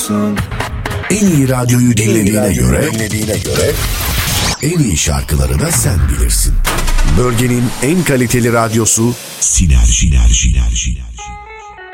musun? En iyi radyoyu dinlediğine göre en iyi şarkıları da sen bilirsin. Bölgenin en kaliteli radyosu Sinerji.